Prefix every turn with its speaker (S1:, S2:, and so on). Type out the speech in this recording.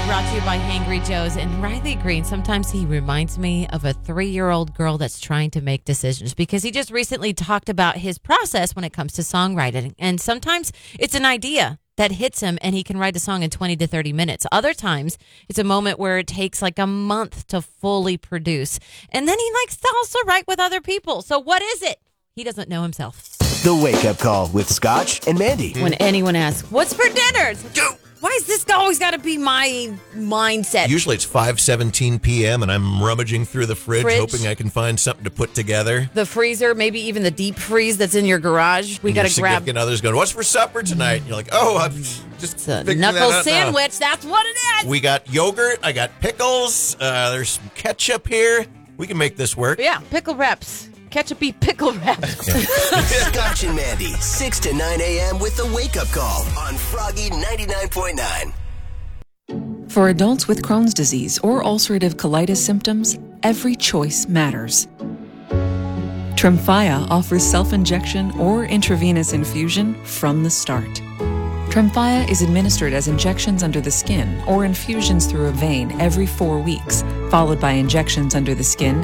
S1: brought to you by Hangry Joe's. And Riley Green, sometimes he reminds me of a 3-year-old girl that's trying to make decisions, because he just recently talked about his process when it comes to songwriting. And sometimes it's an idea that hits him and he can write a song in 20 to 30 minutes. Other times it's a moment where it takes like a month to fully produce. And then he likes to also write with other people. So what is it? He doesn't know himself.
S2: The Wake Up Call with Scotch and Mandy.
S1: When anyone asks, what's for dinner? It's like, why is this always got to be my mindset?
S3: Usually it's 5:17 p.m. and I'm rummaging through the fridge, hoping I can find something to put together.
S1: The freezer, maybe even the deep freeze that's in your garage. We got to grab.
S3: Significant others going, what's for supper tonight? And you're like, oh, I'm just
S1: it's a knuckle sandwich. That's what it is.
S3: We got yogurt. I got pickles. There's some ketchup here. We can make this work.
S1: Yeah, pickle wraps. Ketchup-y pickle wraps.
S2: Scotch and Mandy, 6 to 9 a.m. with the Wake Up Call on Froggy 99.9.
S4: For adults with Crohn's disease or ulcerative colitis symptoms, every choice matters. Tremfya offers self-injection or intravenous infusion from the start. Tremfya is administered as injections under the skin or infusions through a vein every 4 weeks, followed by injections under the skin